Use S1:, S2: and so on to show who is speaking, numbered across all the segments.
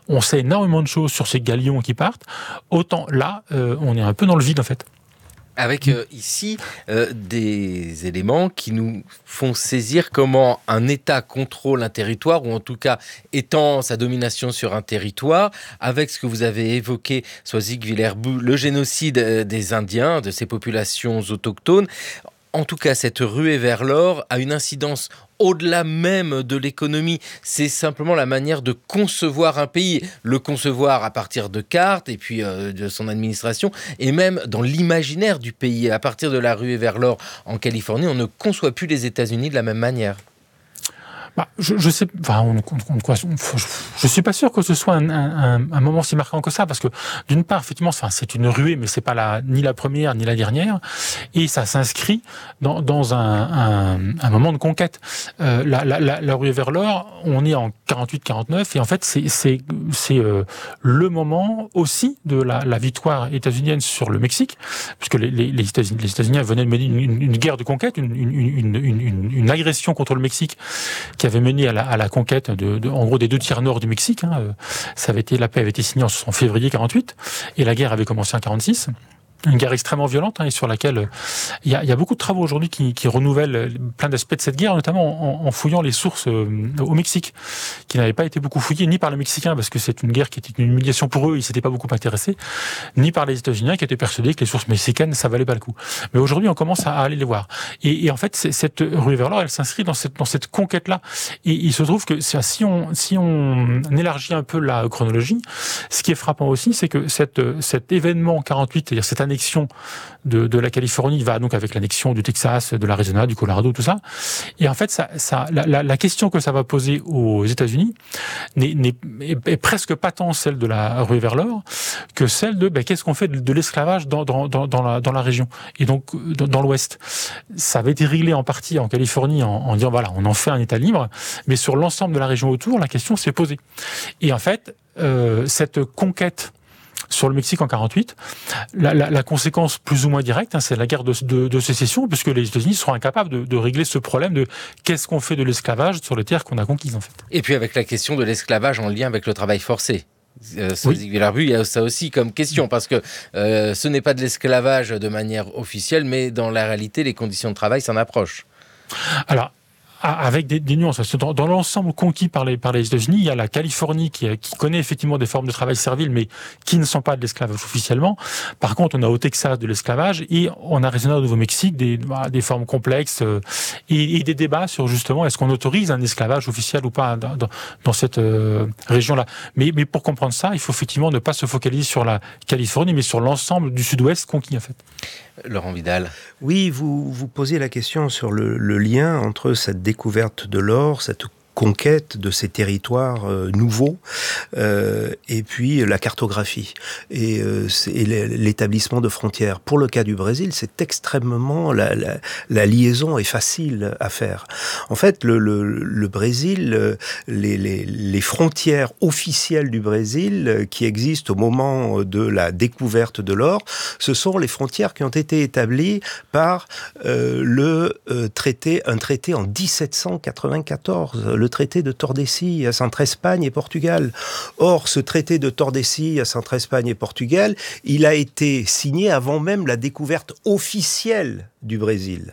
S1: on sait énormément de choses sur ces galions qui partent, autant là, on est un peu dans le vide en fait.
S2: Avec ici des éléments qui nous font saisir comment un État contrôle un territoire, ou en tout cas étend sa domination sur un territoire, avec ce que vous avez évoqué, Soisig Villers-Boulle, le génocide des Indiens, de ces populations autochtones. En tout cas, cette ruée vers l'or a une incidence au-delà même de l'économie. C'est simplement la manière de concevoir un pays. Le concevoir à partir de cartes et puis de son administration, et même dans l'imaginaire du pays. À partir de la ruée vers l'or en Californie, on ne conçoit plus les États-Unis de la même manière.
S1: Je sais, enfin, je suis pas sûr que ce soit un moment si marquant que ça, parce que d'une part, effectivement, enfin, c'est une ruée, mais c'est pas ni la première ni la dernière, et ça s'inscrit dans un moment de conquête. La ruée vers l'or, on est en 48-49, et en fait, c'est le moment aussi de la victoire états-unienne sur le Mexique, puisque les États-Unis venaient de mener une guerre de conquête, une agression contre le Mexique qui avait mené à la conquête en gros des 2 tiers nord du Mexique. La paix avait été signée en février 48 et la guerre avait commencé en 46. Une guerre extrêmement violente, et sur laquelle il y a beaucoup de travaux aujourd'hui qui renouvellent plein d'aspects de cette guerre, notamment en fouillant les sources au Mexique, qui n'avaient pas été beaucoup fouillées, ni par les Mexicains, parce que c'est une guerre qui était une humiliation pour eux, ils ne s'étaient pas beaucoup intéressés, ni par les États-Unis, qui étaient persuadés que les sources mexicaines, ça valait pas le coup. Mais aujourd'hui, on commence à aller les voir. Et en fait, cette ruée vers l'or, elle s'inscrit dans cette conquête-là. Et il se trouve que si on élargit un peu la chronologie, ce qui est frappant aussi, c'est que cet événement 48, c'est-à-dire cette annexion de la Californie va donc avec l'annexion du Texas, de l'Arizona, du Colorado, tout ça. Et en fait, la question que ça va poser aux États-Unis est presque pas tant celle de la ruée vers l'or que celle de qu'est-ce qu'on fait de l'esclavage dans la région et donc dans l'Ouest. Ça avait été réglé en partie en Californie en disant voilà, on en fait un État libre, mais sur l'ensemble de la région autour, la question s'est posée. Et en fait, cette conquête sur le Mexique en 48, la conséquence plus ou moins directe, c'est la guerre de sécession, puisque les États-Unis seront incapables de régler ce problème de qu'est-ce qu'on fait de l'esclavage sur les terres qu'on a conquises en fait.
S2: Et puis avec la question de l'esclavage en lien avec le travail forcé.
S1: Oui.
S2: Il y a ça aussi comme question, parce que ce n'est pas de l'esclavage de manière officielle, mais dans la réalité, les conditions de travail s'en approchent.
S1: Alors, avec des nuances. Dans l'ensemble conquis par les États-Unis, il y a la Californie qui connaît effectivement des formes de travail servile, mais qui ne sont pas de l'esclavage officiellement. Par contre, on a au Texas de l'esclavage et en Arizona, au Nouveau-Mexique, des formes complexes et des débats sur justement est-ce qu'on autorise un esclavage officiel ou pas dans cette région-là. Mais pour comprendre ça, il faut effectivement ne pas se focaliser sur la Californie, mais sur l'ensemble du Sud-Ouest conquis en fait.
S2: Laurent Vidal.
S3: Oui, vous posez la question sur le lien entre cette découverte de l'or, cette conquête de ces territoires nouveaux, et puis la cartographie et l'établissement de frontières. Pour le cas du Brésil, c'est extrêmement la liaison est facile à faire. En fait, le Brésil, les frontières officielles du Brésil qui existent au moment de la découverte de l'or, ce sont les frontières qui ont été établies par un traité en 1794. Le traité de Tordesillas entre Espagne et Portugal. Or, ce traité de Tordesillas entre Espagne et Portugal, il a été signé avant même la découverte officielle du Brésil.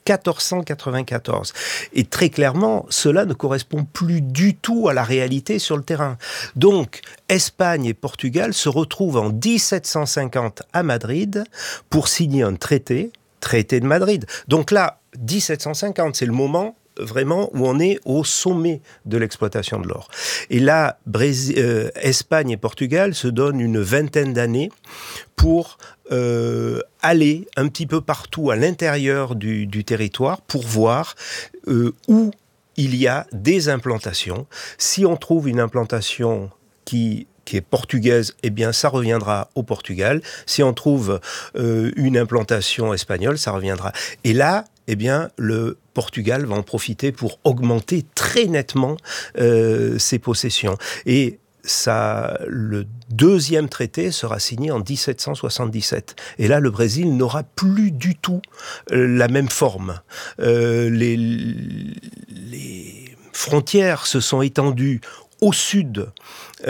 S3: 1494. Et très clairement, cela ne correspond plus du tout à la réalité sur le terrain. Donc, Espagne et Portugal se retrouvent en 1750 à Madrid pour signer un traité de Madrid. Donc là, 1750, c'est le moment vraiment où on est au sommet de l'exploitation de l'or. Et là, Espagne et Portugal se donnent une vingtaine d'années pour aller un petit peu partout à l'intérieur du territoire pour voir où il y a des implantations. Si on trouve une implantation qui est portugaise, eh bien, ça reviendra au Portugal. Si on trouve une implantation espagnole, ça reviendra. Et là, eh bien, le Portugal va en profiter pour augmenter très nettement ses possessions. Et le deuxième traité sera signé en 1777. Et là, le Brésil n'aura plus du tout la même forme. Les frontières se sont étendues au sud